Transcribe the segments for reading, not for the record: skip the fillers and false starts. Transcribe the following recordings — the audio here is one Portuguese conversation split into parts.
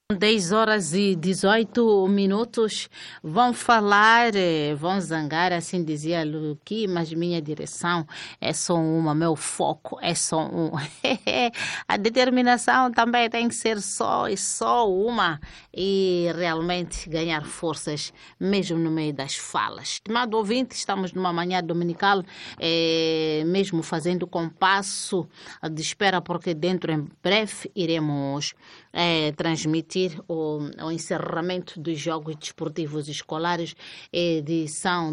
10 horas e 18 minutos, vão falar, vão zangar, assim dizia Luqui, mas minha direção é só uma, meu foco é só um. A determinação também tem que ser só e só uma e realmente ganhar forças, mesmo no meio das falas. Estimado ouvinte, estamos numa manhã dominical, mesmo fazendo compasso de espera, porque dentro em breve iremos transmitir o encerramento dos Jogos Desportivos Escolares edição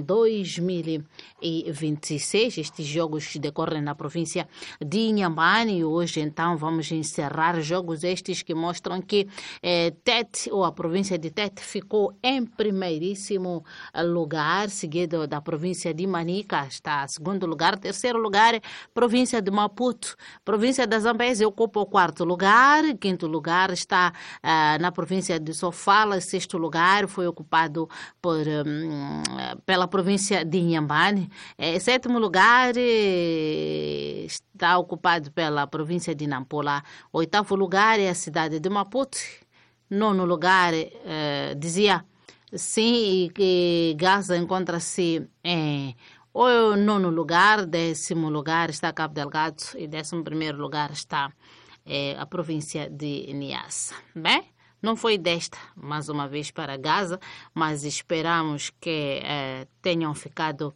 2026. Estes jogos decorrem na província de Inhambane e hoje então vamos encerrar jogos estes que mostram que Tete, ou a província de Tete, ficou em primeiríssimo lugar, seguido da província de Manica, está em segundo lugar. Terceiro lugar, província de Maputo. Província da Zambésia ocupa o quarto lugar. Quinto lugar está na província de Sofala. Sexto lugar foi ocupado pela província de Inhambane. Sétimo lugar está ocupado pela província de Nampula. Oitavo lugar é a cidade de Maputo. Nono lugar, dizia sim, que Gaza encontra-se em o nono lugar. Décimo lugar está Cabo Delgado e 11º lugar está a província de Niassa. Bem, não foi desta, mais uma vez, para Gaza, mas esperamos que tenham ficado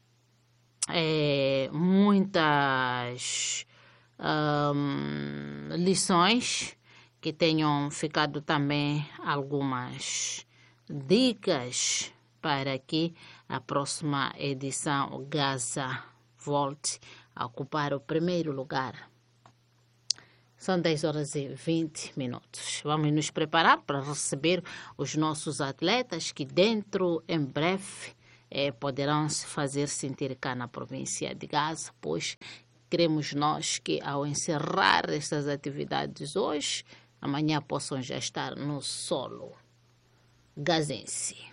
muitas lições, que tenham ficado também algumas dicas para que a próxima edição Gaza volte a ocupar o primeiro lugar. São 10 horas e 20 minutos. Vamos nos preparar para receber os nossos atletas que dentro, em breve, poderão se fazer sentir cá na província de Gaza, pois queremos nós que ao encerrar estas atividades hoje, amanhã possam já estar no solo gazense.